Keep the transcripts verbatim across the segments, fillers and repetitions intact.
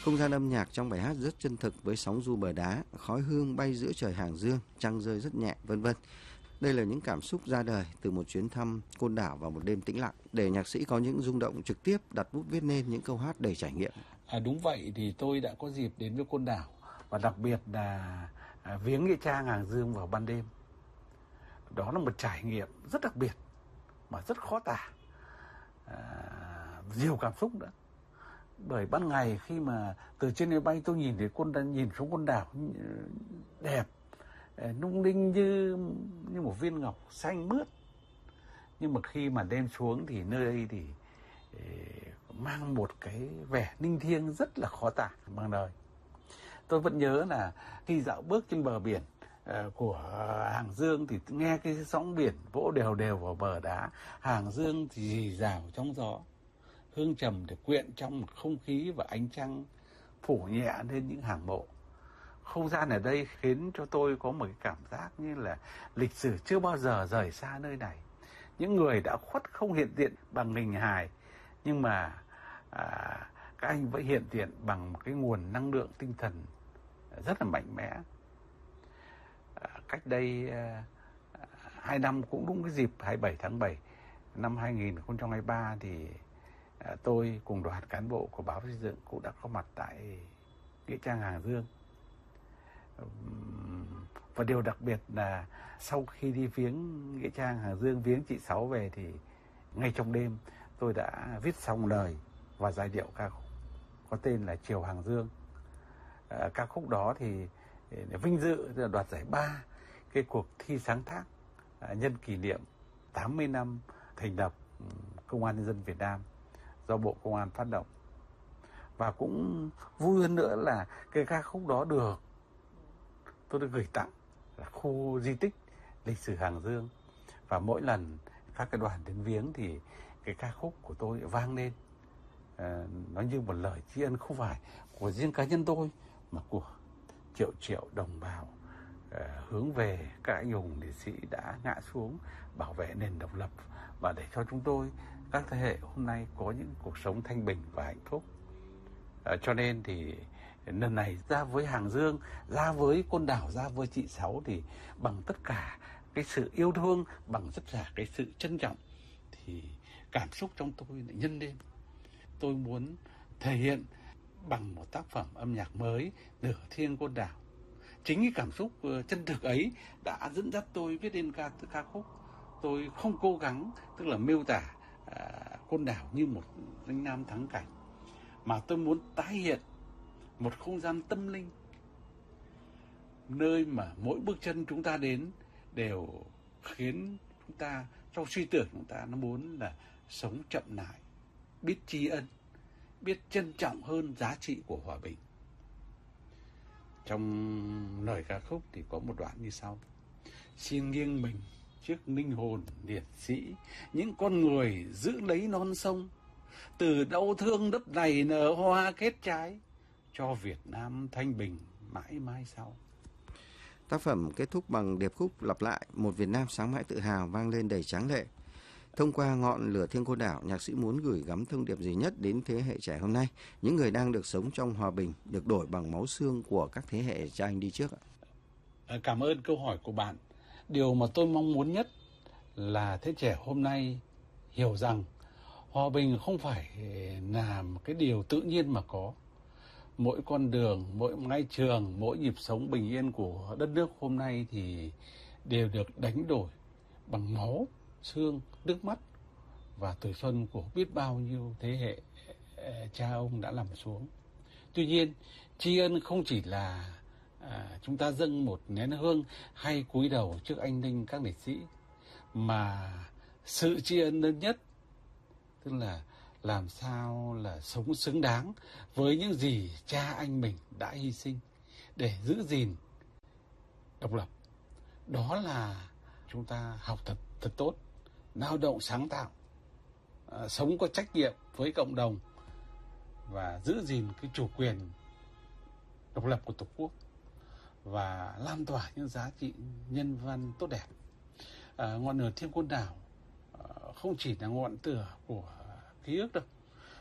Không gian âm nhạc trong bài hát rất chân thực với sóng du bờ đá, khói hương bay giữa trời Hàng Dương, trăng rơi rất nhẹ, vân vân. Đây là những cảm xúc ra đời từ một chuyến thăm Côn Đảo vào một đêm tĩnh lặng, để nhạc sĩ có những rung động trực tiếp đặt bút viết nên những câu hát đầy trải nghiệm. À, đúng vậy, thì tôi đã có dịp đến với Côn Đảo và đặc biệt là à, viếng nghĩa trang Hàng Dương vào ban đêm. Đó là một trải nghiệm rất đặc biệt mà rất khó tả, à, nhiều cảm xúc nữa. Bởi ban ngày khi mà từ trên máy bay tôi nhìn thấy Côn nhìn xuống Côn Đảo đẹp, lung linh như như một viên ngọc xanh mướt. Nhưng mà khi mà đêm xuống thì nơi đây thì mang một cái vẻ linh thiêng rất là khó tả bằng lời. Tôi vẫn nhớ là khi dạo bước trên bờ biển của Hàng Dương thì nghe cái sóng biển vỗ đều đều vào bờ đá. Hàng Dương thì rì rào trong gió, hương trầm được quyện trong một không khí và ánh trăng phủ nhẹ lên những hàng mộ. Không gian ở đây khiến cho tôi có một cái cảm giác như là lịch sử chưa bao giờ rời xa nơi này. Những người đã khuất không hiện diện bằng hình hài, nhưng mà à, các anh vẫn hiện diện bằng một cái nguồn năng lượng tinh thần rất là mạnh mẽ. À, cách đây à, hai năm cũng đúng cái dịp hai mươi bảy tháng bảy năm hai nghìn không trăm hai mươi ba thì à, tôi cùng đoàn cán bộ của báo Xây dựng cũng đã có mặt tại nghĩa trang Hàng Dương. Và điều đặc biệt là sau khi đi viếng nghĩa trang Hàng Dương, viếng chị Sáu về thì ngay trong đêm tôi đã viết xong lời và giai điệu ca khúc có tên là Chiều Hàng Dương. À, ca khúc đó thì vinh dự đoạt giải ba cái cuộc thi sáng tác à, nhân kỷ niệm tám mươi năm thành lập Công an Nhân dân Việt Nam do Bộ Công an phát động. Và cũng vui hơn nữa là cái ca khúc đó được tôi được gửi tặng là khu di tích lịch sử Hàng Dương. Và mỗi lần các cái đoàn đến viếng thì cái ca khúc của tôi vang lên, à, nó như một lời tri ân không phải của riêng cá nhân tôi mà của triệu triệu đồng bào à, hướng về các anh hùng liệt sĩ đã ngã xuống bảo vệ nền độc lập và để cho chúng tôi các thế hệ hôm nay có những cuộc sống thanh bình và hạnh phúc. À, cho nên thì lần này ra với Hàng Dương, ra với Côn Đảo, ra với chị Sáu thì bằng tất cả cái sự yêu thương, bằng tất cả cái sự trân trọng thì cảm xúc trong tôi lại nhân lên. Tôi muốn thể hiện bằng một tác phẩm âm nhạc mới, Nửa Thiêng Côn Đảo. Chính cái cảm xúc chân thực ấy đã dẫn dắt tôi viết lên ca ca khúc. Tôi không cố gắng tức là miêu tả à, Côn Đảo như một danh lam thắng cảnh, mà tôi muốn tái hiện một không gian tâm linh, nơi mà mỗi bước chân chúng ta đến đều khiến chúng ta trong suy tưởng chúng ta nó muốn là sống chậm lại, biết tri ân, biết trân trọng hơn giá trị của hòa bình. Trong lời ca khúc thì có một đoạn như sau: xin nghiêng mình trước linh hồn liệt sĩ, những con người giữ lấy non sông, từ đau thương đất này nở hoa kết trái, cho Việt Nam thanh bình mãi mãi sau. Tác phẩm kết thúc bằng điệp khúc lặp lại Một Việt Nam sáng mãi tự hào vang lên đầy tráng lệ. Thông qua ngọn lửa thiêng Côn Đảo, nhạc sĩ muốn gửi gắm thông điệp gì nhất đến thế hệ trẻ hôm nay, những người đang được sống trong hòa bình, được đổi bằng máu xương của các thế hệ cha anh đi trước ạ? Cảm ơn câu hỏi của bạn. Điều mà tôi mong muốn nhất là thế trẻ hôm nay hiểu rằng hòa bình không phải là một cái điều tự nhiên mà có. Mỗi con đường, mỗi mái trường, mỗi nhịp sống bình yên của đất nước hôm nay thì đều được đánh đổi bằng máu, xương, nước mắt và tuổi xuân của biết bao nhiêu thế hệ cha ông đã nằm xuống. Tuy nhiên, tri ân không chỉ là à, chúng ta dâng một nén hương hay cúi đầu trước anh linh các liệt sĩ, mà sự tri ân lớn nhất tức là làm sao là sống xứng đáng với những gì cha anh mình đã hy sinh để giữ gìn độc lập. Đó là chúng ta học thật thật tốt, lao động sáng tạo, à, sống có trách nhiệm với cộng đồng và giữ gìn cái chủ quyền độc lập của Tổ quốc và lan tỏa những giá trị nhân văn tốt đẹp. À, ngọn lửa thiêng Côn Đảo à, không chỉ là ngọn lửa của ký ức đâu,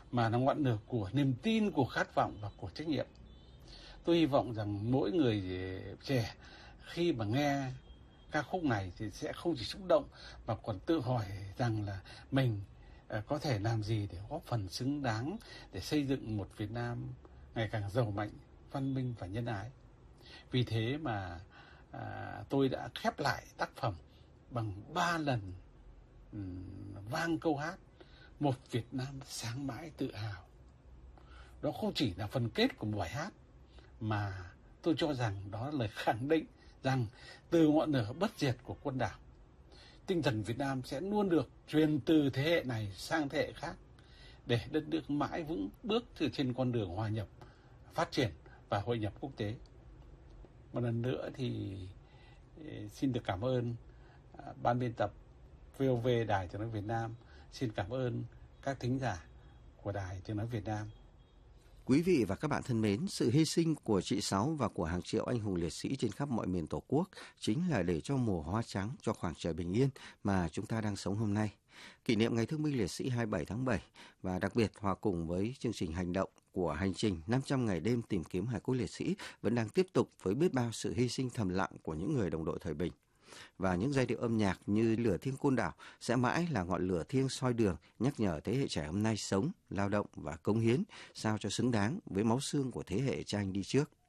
mà là ngọn lửa của niềm tin, của khát vọng và của trách nhiệm. Tôi hy vọng rằng mỗi người trẻ khi mà nghe ca khúc này thì sẽ không chỉ xúc động mà còn tự hỏi rằng là mình có thể làm gì để góp phần xứng đáng để xây dựng một Việt Nam ngày càng giàu mạnh, văn minh và nhân ái. Vì thế mà à, tôi đã khép lại tác phẩm bằng ba lần um, vang câu hát Một Việt Nam sáng mãi tự hào. Đó không chỉ là phần kết của một bài hát, mà tôi cho rằng đó là lời khẳng định rằng từ ngọn lửa bất diệt của quân đảo, tinh thần Việt Nam sẽ luôn được truyền từ thế hệ này sang thế hệ khác để đất nước mãi vững bước trên con đường hòa nhập, phát triển và hội nhập quốc tế. Một lần nữa thì xin được cảm ơn ban biên tập vê o vê Đài Tiếng nói Việt Nam, xin cảm ơn các thính giả của Đài Tiếng nói Việt Nam. Quý vị và các bạn thân mến, sự hy sinh của chị Sáu và của hàng triệu anh hùng liệt sĩ trên khắp mọi miền Tổ quốc chính là để cho mùa hoa trắng, cho khoảng trời bình yên mà chúng ta đang sống hôm nay. Kỷ niệm Ngày Thương binh Liệt sĩ hai mươi bảy tháng bảy và đặc biệt hòa cùng với chương trình hành động của hành trình năm trăm ngày đêm tìm kiếm hài cốt liệt sĩ vẫn đang tiếp tục với biết bao sự hy sinh thầm lặng của những người đồng đội thời bình. Và những giai điệu âm nhạc như Lửa Thiêng Côn Đảo sẽ mãi là ngọn lửa thiêng soi đường, nhắc nhở thế hệ trẻ hôm nay sống, lao động và cống hiến sao cho xứng đáng với máu xương của thế hệ cha anh đi trước.